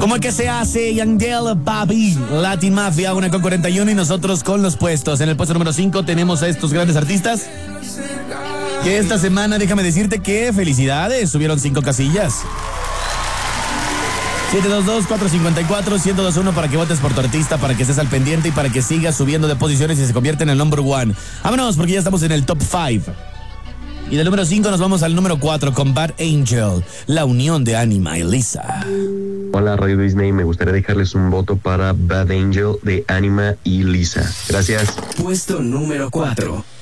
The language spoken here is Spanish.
¿Cómo es que se hace? Yandel, Papi, Latin Mafia, 1:41 y nosotros con los puestos. En el puesto número 5 tenemos a estos grandes artistas que esta semana, déjame decirte que felicidades, subieron 5 casillas. 722-454-1021 para que votes por tu artista, para que estés al pendiente y para que sigas subiendo de posiciones y se convierta en el number 1. Vámonos, porque ya estamos en el top 5. Y del número 5 nos vamos al número 4 con Bad Angel, la unión de Anima y Lisa. Hola Radio Disney, me gustaría dejarles un voto para Bad Angel de Anima y Lisa. Gracias. Puesto número 4.